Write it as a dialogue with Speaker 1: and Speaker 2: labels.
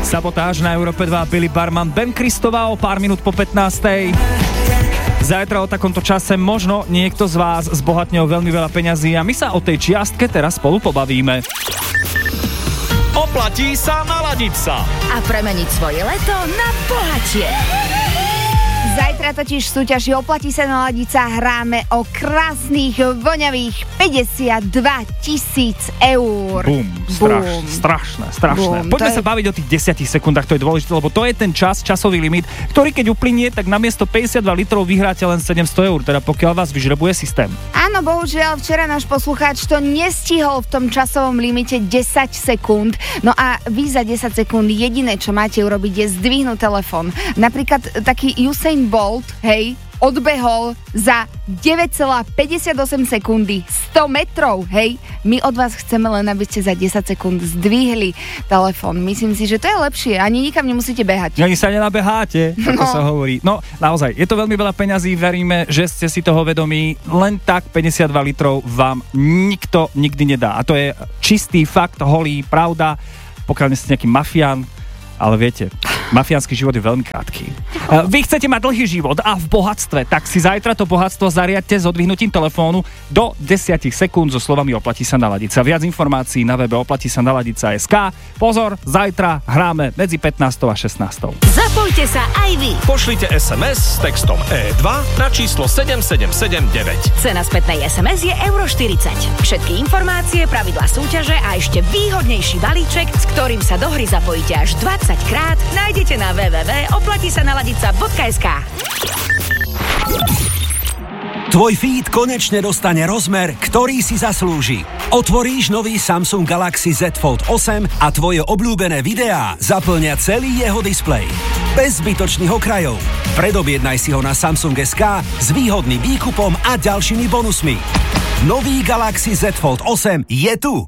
Speaker 1: Sabotáž na Európe 2, Billy Barman, Ben Kristová o pár minút po 15. Zajtra o takomto čase možno niekto z vás zbohatne o veľmi veľa peňazí a my sa o tej čiastke teraz spolu pobavíme.
Speaker 2: Oplatí sa naladiť sa
Speaker 3: a premeniť svoje leto na bohatie. Zajtra totiž v súťaži Oplatí sa naladiť sa hráme o krásnych, voňavých 52 000 eur.
Speaker 1: Bum, strašné.
Speaker 3: Boom,
Speaker 1: Poďme sa baviť o tých 10 sekundách, to je dôležité, lebo to je ten časový limit, ktorý keď uplynie, tak namiesto 52 litrov vyhráte len 700 eur, teda pokiaľ vás vyžrebuje systém.
Speaker 3: Áno, bohužiaľ, včera náš poslucháč to nestihol v tom časovom limite 10 sekúnd. No a vy za 10 sekúnd jediné, čo máte urobiť, je zdvihnúť telefón. Napríklad taký Usain Bolt, hej, odbehol za 9,58 sekundy 100 metrov, hej. My od vás chceme len, aby ste za 10 sekúnd zdvihli telefón. Myslím si, že to je lepšie. Ani nikam nemusíte behať.
Speaker 1: Ani sa nenabeháte, ako sa hovorí. No, naozaj, je to veľmi veľa peňazí, veríme, že ste si toho vedomí. Len tak 52 litrov vám nikto nikdy nedá. A to je čistý fakt, holý, pravda, pokiaľ nie ste nejaký mafián, ale viete, mafiánsky život je veľmi krátky. Vy chcete mať dlhý život a v bohatstve, tak si zajtra to bohatstvo zariadte s odvihnutím telefónu do 10 sekúnd so slovami Oplatí sa naladiť sa. Viac informácií na webe oplatisa-naladiť.sk. Pozor, zajtra hráme medzi 15. a 16.
Speaker 4: Zapojte sa aj vy.
Speaker 2: Pošlite SMS s textom E2 na číslo 7779.
Speaker 4: Cena spätnej SMS je €40. Všetky informácie, pravidlá súťaže a ešte výhodnejší balíček, s ktorým sa do hry zapojíte až 20 krát, nájdete na www.oplatisanaladica.sk.
Speaker 5: Tvoj feed konečne dostane rozmer, ktorý si zaslúži. Otvoríš nový Samsung Galaxy Z Fold 8 a tvoje obľúbené videá zaplnia celý jeho displej. Bez zbytočných okrajov. Predobjednaj si ho na Samsung.sk s výhodným výkupom a ďalšími bonusmi. Nový Galaxy Z Fold 8 je tu.